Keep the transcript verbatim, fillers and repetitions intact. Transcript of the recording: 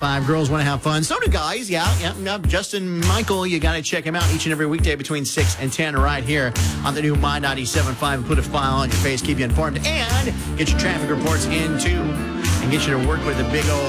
five. Girls want to have fun. So do guys. Yeah, yeah, yeah. Justin Michael, you got to check him out each and every weekday between six and ten right here on the new My ninety-seven point five. Put a smile on your face, keep you informed, and get your traffic reports in, too, and get you to work with a big old